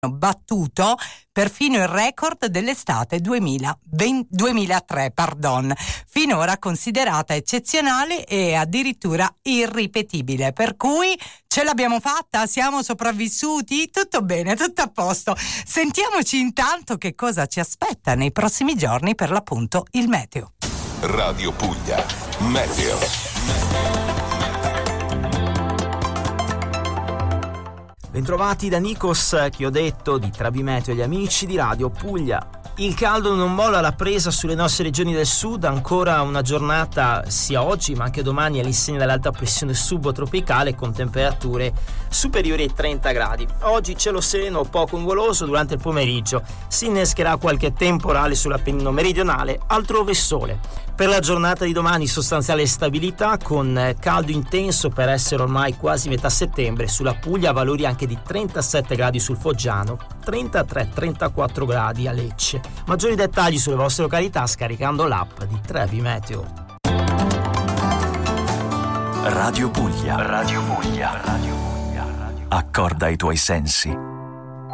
battuto perfino il record dell'estate 2003, finora considerata eccezionale e addirittura irripetibile. Per cui ce l'abbiamo fatta, siamo sopravvissuti, tutto bene, tutto a posto. Sentiamoci intanto che cosa ci aspetta nei prossimi giorni, per l'appunto il meteo. Radio Puglia, meteo. Bentrovati da Nikos Chioddetto di Trabimeteo e gli amici di Radio Puglia. Il caldo non molla la presa sulle nostre regioni del sud, ancora una giornata sia oggi ma anche domani all'insegna dell'alta pressione subtropicale con temperature superiori ai 30 gradi. Oggi cielo sereno poco nuvoloso, durante il pomeriggio si innescherà qualche temporale sull'Appennino meridionale, altrove sole. Per la giornata di domani sostanziale stabilità con caldo intenso per essere ormai quasi metà settembre, sulla Puglia valori anche di 37 gradi sul Foggiano, 33-34 gradi a Lecce. Maggiori dettagli sulle vostre località scaricando l'app di Trevi Meteo. Radio Puglia. Radio Puglia. Radio Puglia. Accorda i tuoi sensi.